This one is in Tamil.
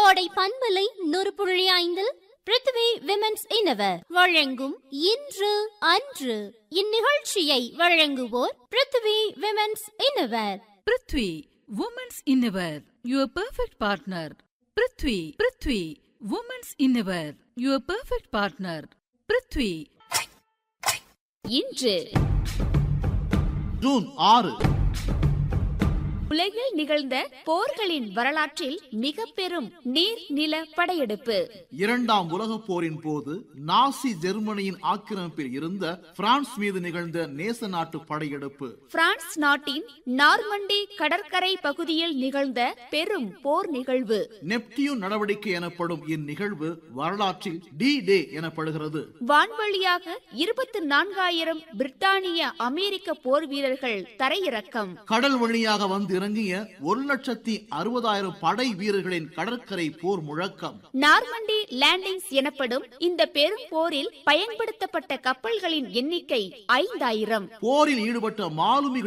கோடை பண்பலை 100.5 பிருத்வி விமென்ஸ் இன்னவர் வழங்கும் இன்று அன்று. இந்நிகழ்ச்சியை வழங்குவோர் Prithvi women's இன்னவர். Prithvi women's இன்னவர், your perfect partner. Prithvi women's இன்னவர், your perfect partner. Prithvi. இன்று ஜூன் 6 உலகில் நிகழ்ந்த போர்களின் வரலாற்றில் மிக பெரும் நீர் நில படையெடுப்பு. இரண்டாம் உலகப் போரின் போது நாசி ஜெர்மனியின் ஆக்கிரமிப்பில் இருந்த பிரான்ஸ் மீது நிகழ்ந்த நேச நாட்டு படையெடுப்பு. பிரான்ஸ் நாட்டின் நார்மண்டி கடற்கரை பகுதியில் நிகழ்ந்த பெரும் போர் நிகழ்வு. நெப்டியூன் நடவடிக்கை எனப்படும் இந்நிகழ்வு வரலாற்றில் டி டே எனப்படுகிறது. வான்வழியாக 24,000 பிரித்தானிய அமெரிக்க போர் வீரர்கள் தரையிறக்கம். கடல் வழியாக வந்து இறங்கிய 1,60,000 படை வீரர்களின் கடற்கரை போர் முழக்கம். நார்மண்டி லேண்டிங்ஸ் எனப்படும் இந்த பெரும் போரில் பயன்படுத்தப்பட்ட கப்பல்களின் எண்ணிக்கை 5,000. போரில் ஈடுபட்ட மாலுமி